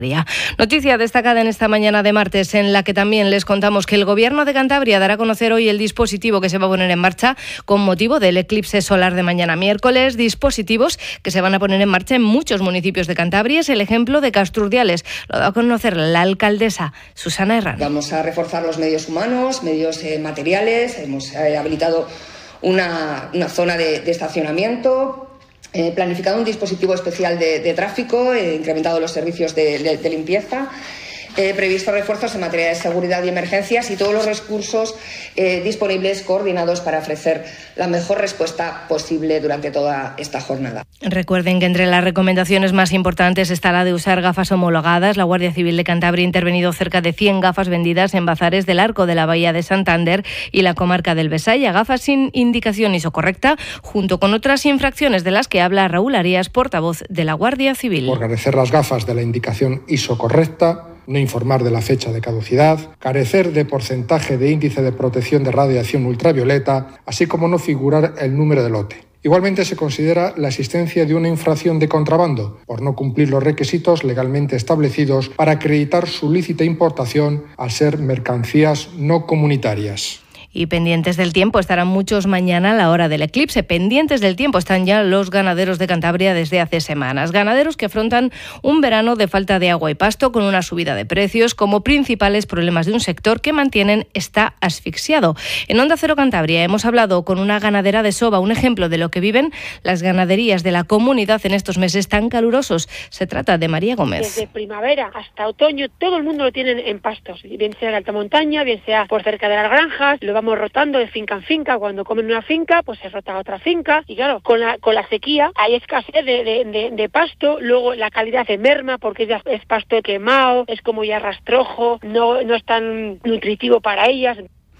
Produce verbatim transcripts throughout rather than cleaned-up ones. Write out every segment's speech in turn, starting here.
Noticia destacada en esta mañana de martes, en la que también les contamos que el Gobierno de Cantabria dará a conocer hoy el dispositivo que se va a poner en marcha con motivo del eclipse solar de mañana miércoles. Dispositivos que se van a poner en marcha en muchos municipios de Cantabria. Es el ejemplo de Castrurdiales. Lo da a conocer la alcaldesa Susana Herrán. Vamos a reforzar los medios humanos, medios eh, materiales. Hemos eh, habilitado una, una zona de, de estacionamiento. Eh, planificado un dispositivo especial de, de tráfico, eh, incrementado los servicios de, de, de limpieza, eh, previsto refuerzos en materia de seguridad y emergencias y todos los recursos eh, disponibles coordinados para ofrecer la mejor respuesta posible durante toda esta jornada. Recuerden que entre las recomendaciones más importantes está la de usar gafas homologadas. La Guardia Civil de Cantabria ha intervenido cerca de cien gafas vendidas en bazares del Arco de la Bahía de Santander y la comarca del Besaya. Gafas sin indicación I S O correcta, junto con otras infracciones de las que habla Raúl Arias, portavoz de la Guardia Civil. Por carecer las gafas de la indicación I S O correcta, no informar de la fecha de caducidad, carecer de porcentaje de índice de protección de radiación ultravioleta, así como no figurar el número de lote. Igualmente se considera la existencia de una infracción de contrabando por no cumplir los requisitos legalmente establecidos para acreditar su lícita importación al ser mercancías no comunitarias. Y pendientes del tiempo estarán muchos mañana a la hora del eclipse. Pendientes del tiempo están ya los ganaderos de Cantabria desde hace semanas. Ganaderos que afrontan un verano de falta de agua y pasto con una subida de precios como principales problemas de un sector que mantienen está asfixiado. En Onda Cero Cantabria hemos hablado con una ganadera de Soba, un ejemplo de lo que viven las ganaderías de la comunidad en estos meses tan calurosos. Se trata de María Gómez. Desde primavera hasta otoño todo el mundo lo tiene en pastos, bien sea en alta montaña, bien sea por cerca de las granjas. Lo vamos rotando de finca en finca. Cuando comen una finca, pues se rota a otra finca. Y claro, con la con la sequía hay escasez de, de, de, de pasto. Luego la calidad se merma porque ya es pasto quemado, es como ya rastrojo, no, no es tan nutritivo para ellas.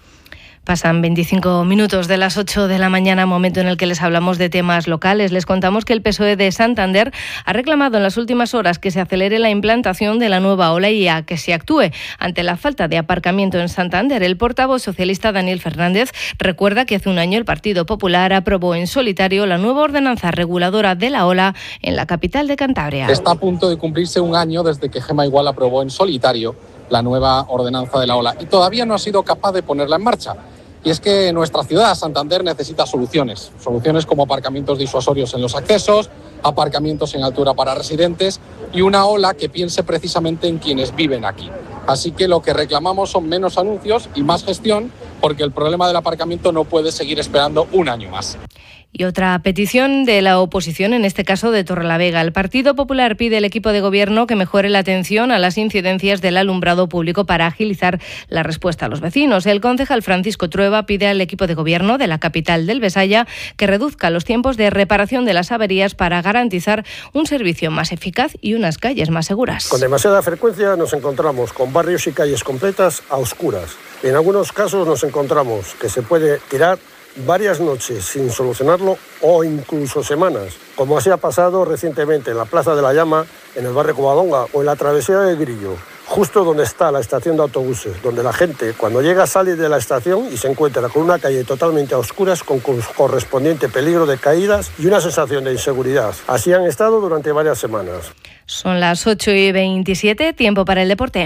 Pasan veinticinco minutos de las ocho de la mañana, momento en el que les hablamos de temas locales. Les contamos que el P S O E de Santander ha reclamado en las últimas horas que se acelere la implantación de la nueva ola y a que se actúe ante la falta de aparcamiento en Santander. El portavoz socialista Daniel Fernández recuerda que hace un año el Partido Popular aprobó en solitario la nueva ordenanza reguladora de la ola en la capital de Cantabria. Está a punto de cumplirse un año desde que Gema Igual aprobó en solitario la nueva ordenanza de la ola y todavía no ha sido capaz de ponerla en marcha. Y es que nuestra ciudad, Santander, necesita soluciones. Soluciones como aparcamientos disuasorios en los accesos, aparcamientos en altura para residentes y una ola que piense precisamente en quienes viven aquí. Así que lo que reclamamos son menos anuncios y más gestión, porque el problema del aparcamiento no puede seguir esperando un año más. Y otra petición de la oposición, en este caso de Torrelavega. El Partido Popular pide al equipo de gobierno que mejore la atención a las incidencias del alumbrado público para agilizar la respuesta a los vecinos. El concejal Francisco Trueba pide al equipo de gobierno de la capital del Besaya que reduzca los tiempos de reparación de las averías para garantizar un servicio más eficaz y unas calles más seguras. Con demasiada frecuencia nos encontramos con barrios y calles completas a oscuras. En algunos casos nos encontramos que se puede tirar varias noches sin solucionarlo o incluso semanas, como así ha pasado recientemente en la Plaza de la Llama, en el barrio Covadonga o en la travesía del Grillo, justo donde está la estación de autobuses, donde la gente cuando llega sale de la estación y se encuentra con una calle totalmente a oscuras con correspondiente peligro de caídas y una sensación de inseguridad. Así han estado durante varias semanas. Son las ocho y veintisiete, tiempo para el deporte.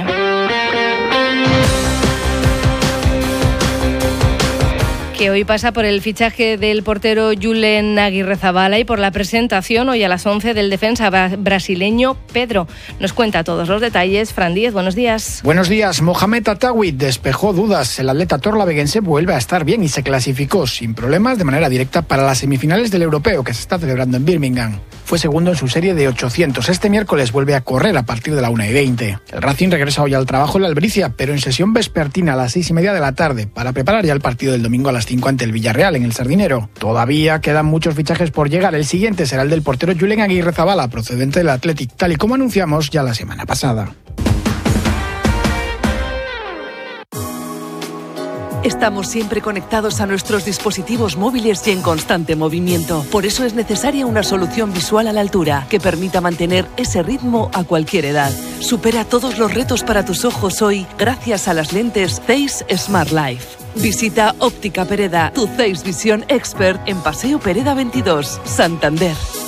Que hoy pasa por el fichaje del portero Julen Aguirrezabala y por la presentación hoy a las once del defensa brasileño Pedro. Nos cuenta todos los detalles Fran Díez, buenos días. Buenos días. Mohamed Attaoui despejó dudas. El atleta torlaveguense vuelve a estar bien y se clasificó sin problemas de manera directa para las semifinales del Europeo que se está celebrando en Birmingham. Fue segundo en su serie de ochocientos. Este miércoles vuelve a correr a partir de la una y veinte. El Racing regresa hoy al trabajo en la Albricia, pero en sesión vespertina a las seis y media de la tarde para preparar ya el partido del domingo a las cinco ante el Villarreal en el Sardinero. Todavía quedan muchos fichajes por llegar. El siguiente será el del portero Julen Aguirrezabala, procedente del Athletic, tal y como anunciamos ya la semana pasada. Estamos siempre conectados a nuestros dispositivos móviles y en constante movimiento. Por eso es necesaria una solución visual a la altura que permita mantener ese ritmo a cualquier edad. Supera todos los retos para tus ojos hoy gracias a las lentes Zeiss Smart Life. Visita Óptica Pereda, tu Zeiss Visión Expert en Paseo Pereda veintidós, Santander.